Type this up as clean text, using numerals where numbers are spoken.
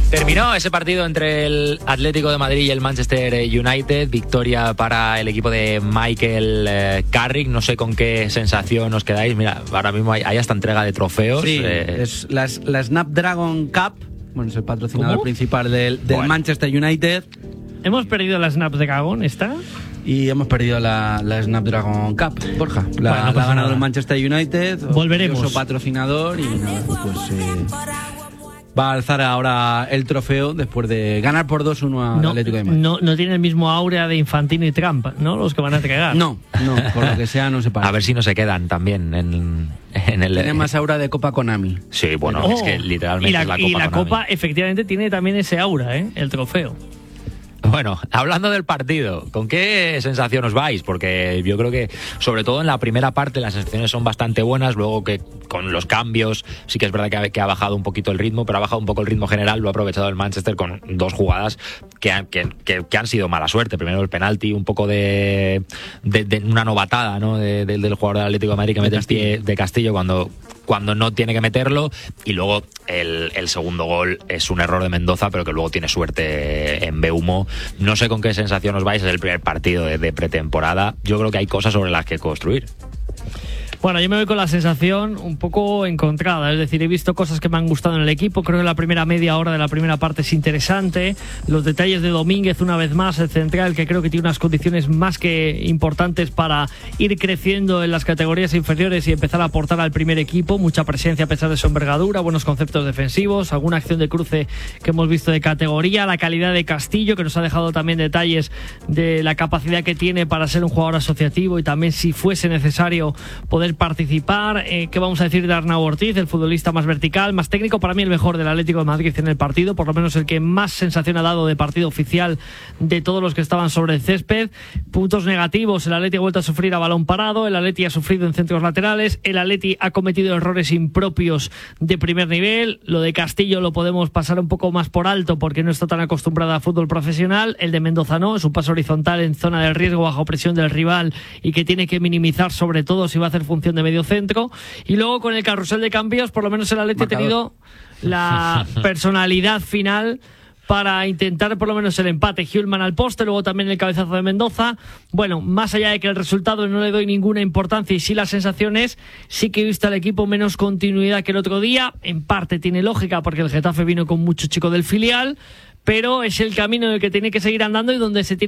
Terminó ese partido entre el Atlético de Madrid y el Manchester United. Victoria para el equipo de Michael Carrick. No sé con qué sensación os quedáis. Mira, ahora mismo hay hasta entrega de trofeos. Sí, es la Snapdragon Cup. Bueno, es el patrocinador principal del Manchester United. ¿Hemos perdido la Snapdragon esta? Y hemos perdido la Snapdragon Cup, Borja. La ha ganado el Manchester United. Volveremos. Su patrocinador y nada, pues va a alzar ahora el trofeo después de ganar por 2-1 al Atlético de Madrid. No tiene el mismo aura de Infantino y Trump, ¿no? Los que van a entregar. No, por lo que sea no se parece. A ver si no se quedan también en el... Tiene más aura de Copa Konami. Sí, bueno, es que literalmente es la Copa Y la Konami. Copa efectivamente tiene también ese aura, el trofeo. Bueno, hablando del partido, ¿con qué sensación os vais? Porque yo creo que, sobre todo en la primera parte, las sensaciones son bastante buenas. Luego que con los cambios, sí que es verdad que ha bajado un poquito el ritmo, pero ha bajado un poco el ritmo general. Lo ha aprovechado el Manchester con dos jugadas que han sido mala suerte. Primero el penalti, un poco de una novatada, ¿no? del jugador del Atlético de Madrid que mete el pie de Castillo cuando no tiene que meterlo, y luego el segundo gol es un error de Mendoza, pero que luego tiene suerte en Beumo. No sé con qué sensación os vais, es el primer partido de pretemporada. Yo creo que hay cosas sobre las que construir. Bueno, yo me voy con la sensación un poco encontrada, es decir, he visto cosas que me han gustado en el equipo. Creo que la primera media hora de la primera parte es interesante. Los detalles de Domínguez, una vez más, el central, que creo que tiene unas condiciones más que importantes para ir creciendo en las categorías inferiores y empezar a aportar al primer equipo. Mucha presencia a pesar de su envergadura, buenos conceptos defensivos, alguna acción de cruce que hemos visto de categoría, la calidad de Castillo, que nos ha dejado también detalles de la capacidad que tiene para ser un jugador asociativo y también, si fuese necesario, poder participar. ¿Qué vamos a decir de Arnau Ortiz, el futbolista más vertical, más técnico? Para mí el mejor del Atlético de Madrid en el partido, por lo menos el que más sensación ha dado de partido oficial de todos los que estaban sobre el césped. Puntos negativos: el Atleti ha vuelto a sufrir a balón parado, el Atleti ha sufrido en centros laterales, el Atleti ha cometido errores impropios de primer nivel. Lo de Castillo lo podemos pasar un poco más por alto porque no está tan acostumbrada a fútbol profesional. El de Mendoza no, es un paso horizontal en zona de riesgo bajo presión del rival y que tiene que minimizar, sobre todo si va a hacer función de medio centro. Y luego con el carrusel de cambios, por lo menos el Atleti ha tenido la personalidad final para intentar por lo menos el empate. Hjulman al poste, luego también el cabezazo de Mendoza. Bueno, más allá de que el resultado no le doy ninguna importancia y sí las sensaciones, sí que he visto al equipo menos continuidad que el otro día. En parte tiene lógica porque el Getafe vino con mucho chico del filial, pero es el camino en el que tiene que seguir andando y donde se tiene